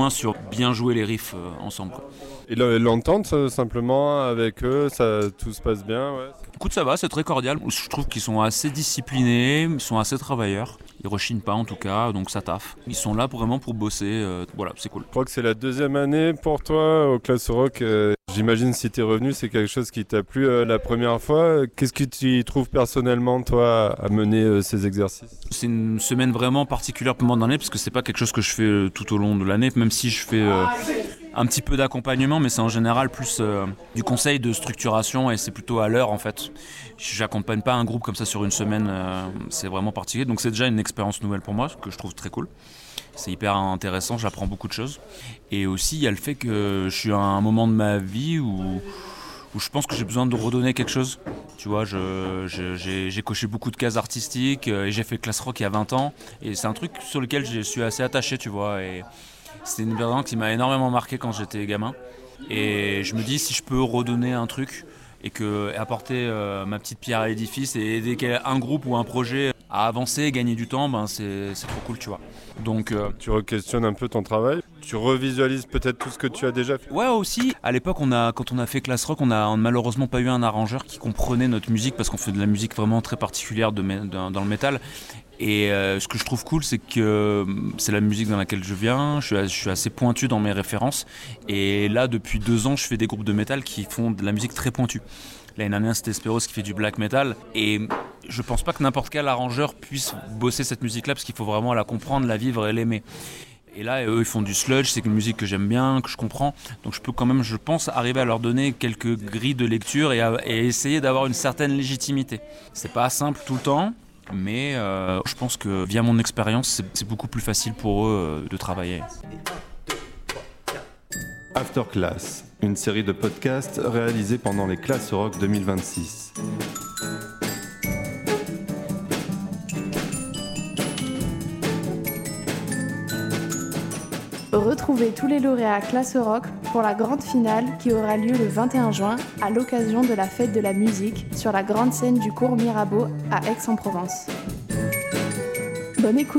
moins sur bien jouer les riffs ensemble, quoi. Et l'entente simplement avec eux, tout se passe bien, ouais. Écoute, ça va, c'est très cordial. Je trouve qu'ils sont assez disciplinés, ils sont assez travailleurs. Ils rechignent pas en tout cas, donc ça taffe. Ils sont là vraiment pour bosser, voilà, c'est cool. Je crois que c'est la 2e année pour toi au Classe Rock. J'imagine si t'es revenu, c'est quelque chose qui t'a plu la première fois. Qu'est-ce que tu y trouves personnellement, toi, à mener ces exercices ? C'est une semaine vraiment particulière pour moi dans l'année, parce que c'est pas quelque chose que je fais tout au long de l'année, même si je fais un petit peu d'accompagnement, mais c'est en général plus du conseil de structuration, et c'est plutôt à l'heure en fait. J'accompagne pas un groupe comme ça sur une semaine, c'est vraiment particulier, donc c'est déjà une expérience nouvelle pour moi, que je trouve très cool. C'est hyper intéressant, j'apprends beaucoup de choses. Et aussi, il y a le fait que je suis à un moment de ma vie où je pense que j'ai besoin de redonner quelque chose. Tu vois, j'ai coché beaucoup de cases artistiques et j'ai fait Classe Rock il y a 20 ans. Et c'est un truc sur lequel je suis assez attaché, tu vois. Et c'était une expérience qui m'a énormément marqué quand j'étais gamin. Et je me dis, si je peux redonner un truc et apporter ma petite pierre à l'édifice et aider un groupe ou un projet à avancer, gagner du temps, ben c'est trop cool, tu vois. Donc, tu re-questionnes un peu ton travail, tu revisualises peut-être tout ce que tu as déjà fait. Ouais, aussi. À l'époque, quand on a fait Classe Rock, on a malheureusement pas eu un arrangeur qui comprenait notre musique, parce qu'on fait de la musique vraiment très particulière dans le métal. Et ce que je trouve cool, c'est que c'est la musique dans laquelle je viens, je suis assez pointu dans mes références. Et là, depuis 2 ans, je fais des groupes de métal qui font de la musique très pointue. L'année dernière, c'était Speros qui fait du black metal. Et je pense pas que n'importe quel arrangeur puisse bosser cette musique-là, parce qu'il faut vraiment la comprendre, la vivre et l'aimer. Et là, eux, ils font du sludge, c'est une musique que j'aime bien, que je comprends. Donc je peux quand même, je pense, arriver à leur donner quelques grilles de lecture et essayer d'avoir une certaine légitimité. C'est pas simple tout le temps, mais je pense que via mon expérience, c'est beaucoup plus facile pour eux de travailler. After Class, une série de podcasts réalisés pendant les Classes Rock 2026. Retrouvez tous les lauréats Classe Rock pour la grande finale qui aura lieu le 21 juin à l'occasion de la fête de la musique sur la grande scène du cours Mirabeau à Aix-en-Provence. Bonne écoute!